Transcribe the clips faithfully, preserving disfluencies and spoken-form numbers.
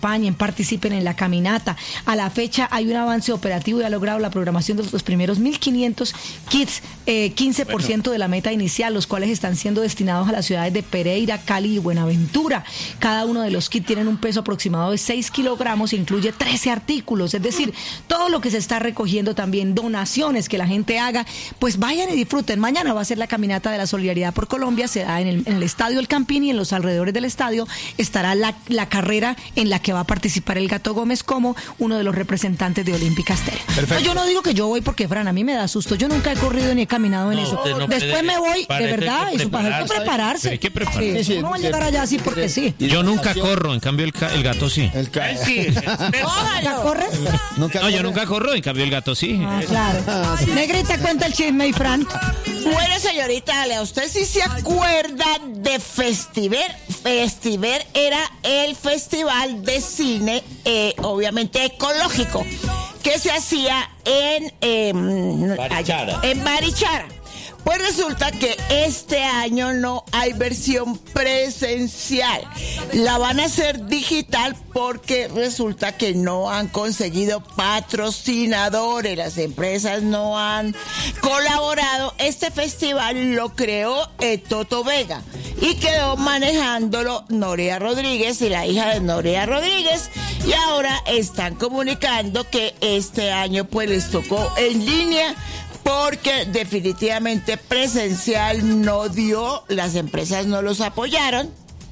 acompañen, participen en la caminata. A la fecha hay un avance operativo y ha logrado la programación de los primeros mil quinientos kits, eh, quince por ciento bueno. de la meta inicial, los cuales están siendo destinados a las ciudades de Pereira, Cali y Buenaventura. Cada uno de los kits tienen un peso aproximado de seis kilogramos e incluye trece artículos, es decir, todo lo que se está recogiendo también, donaciones que la gente haga, pues vayan y disfruten. Mañana va a ser la caminata de la Solidaridad por Colombia, se da en el, en el Estadio El Campín y en los alrededores del estadio estará la, la carrera en la que va a participar el Gato Gómez como uno de los representantes de Olímpica Estéreo. No, yo no digo que yo voy porque, Fran, a mí me da susto. Yo nunca he corrido ni he caminado en no, eso. No Después me voy, de verdad, y su hay que prepararse. Hay que prepararse. Sí, sí, uno va a llegar allá así porque sí. Yo nunca corro, en cambio el, ca- el gato sí. El ca- sí. ¿Nunca corres? ¿Nunca no, yo nunca corro, en cambio el gato sí. Ah, claro. Ah, sí. Negrita, cuenta el chisme, y Fran. Bueno, señorita Ale, ¿usted sí se acuerda de Festiver? Festiver era el festival de cine, eh, obviamente ecológico, que se hacía en, eh, Barichara. en Barichara. Pues resulta que este año no hay versión presencial. La van a hacer digital porque resulta que no han conseguido patrocinadores. Las empresas no han colaborado. Este festival lo creó eh, Toto Vega y quedó manejándolo Norea Rodríguez y la hija de Norea Rodríguez. Y ahora están comunicando que este año pues les tocó en línea, porque definitivamente presencial no dio, las empresas no los apoyaron,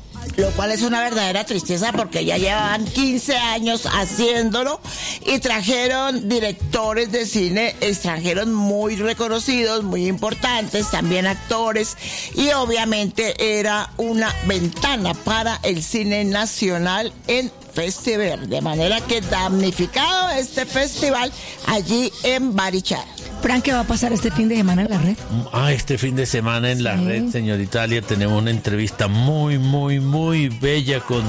lo cual es una verdadera tristeza porque ya llevaban quince años haciéndolo y trajeron directores de cine extranjeros muy reconocidos, muy importantes, también actores, y obviamente era una ventana para el cine nacional en Festival, de manera que damnificado este festival allí en Barichara. Fran, ¿qué va a pasar este fin de semana en la red? Ah, este fin de semana en la sí. red, señorita Alia, tenemos una entrevista muy, muy, muy bella con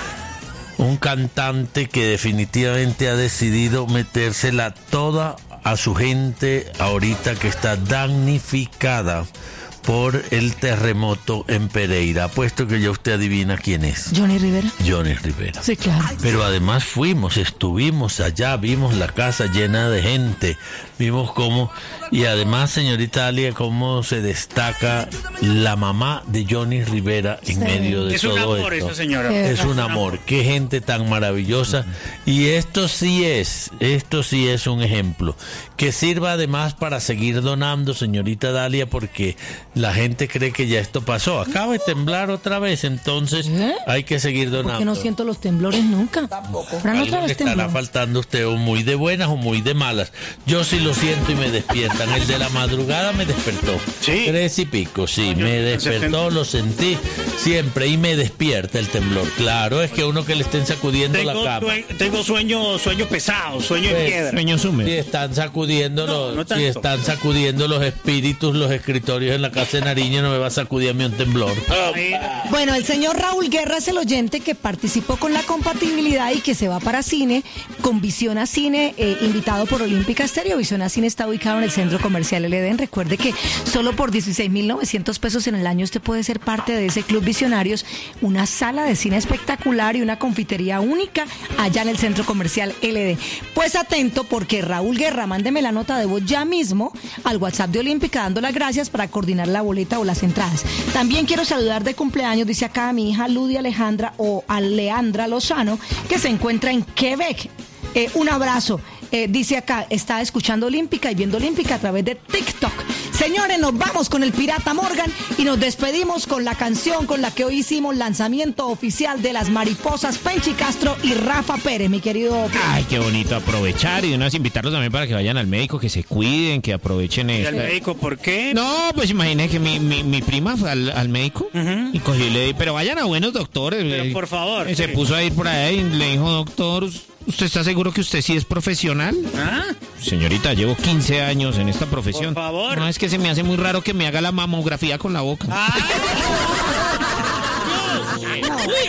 un cantante que definitivamente ha decidido metérsela toda a su gente ahorita que está damnificada por el terremoto en Pereira. Apuesto que ya usted adivina quién es. Johnny Rivera. Johnny Rivera. Sí, claro. Pero además fuimos, estuvimos allá, vimos la casa llena de gente, vimos cómo, y además, señorita Alia, cómo se destaca la mamá de Johnny Rivera en sí. medio de es todo esto. Es un amor esto. eso, señora. Es un amor, qué gente tan maravillosa. Y esto sí es, esto sí es un ejemplo, que sirva además para seguir donando, señorita Dalia, porque la gente cree que ya esto pasó. Acaba de temblar otra vez, entonces ¿Eh? hay que seguir donando. Porque no siento los temblores nunca. Tampoco. Fran, otra vez estará tembló. faltando usted o muy de buenas o muy de malas. Yo sí lo siento y me despiertan. El de la madrugada me despertó. Sí. Tres y pico, sí. Me despertó, lo sentí siempre y me despierta el temblor. Claro, es que uno que le estén sacudiendo tengo, la cama. Sue- tengo sueño, sueño pesado, sueño Pues, de piedra. Sueños húmedos. Si están sacudiendo No, los, no tanto. si están sacudiendo los espíritus, los escritorios en la casa de Nariño, no me va a sacudir a mí un temblor. Ahí. Bueno, el señor Raúl Guerra es el oyente que participó con la compatibilidad y que se va para cine con Visión a Cine, eh, invitado por Olímpica Estéreo. Visión a Cine está ubicado en el Centro Comercial El Edén. Recuerde que solo por dieciséis mil novecientos pesos en el año usted puede ser parte de ese Club Visionarios, una sala de cine espectacular y una confitería única allá en el Centro Comercial L D. Pues atento, porque Raúl Guerra, mándeme la nota de voz ya mismo al WhatsApp de Olímpica dando las gracias para coordinar la boleta o las entradas. También quiero saludar de cumpleaños, dice acá, a mi hija Ludia Alejandra o Aleandra Lozano, que se encuentra en Quebec. Eh, un abrazo. Eh, dice acá, está escuchando Olímpica y viendo Olímpica a través de TikTok. Señores, nos vamos con el Pirata Morgan y nos despedimos con la canción con la que hoy hicimos lanzamiento oficial de las mariposas Penchi Castro y Rafa Pérez, mi querido. Ay, qué bonito aprovechar y de una vez invitarlos también para que vayan al médico, que se cuiden, que aprovechen ¿Y esta... al médico por qué? No, pues imagínate que mi, mi, mi prima fue al, al médico Ujú. y cogió y le di, pero vayan a buenos doctores. Pero eh, por favor, eh, Se sí. puso a ir por ahí y le dijo, doctor, ¿usted está seguro que usted sí es profesional? ¿Ah? Señorita, llevo quince años en esta profesión. Por favor. No, es que se me hace muy raro que me haga la mamografía con la boca. Ah. No.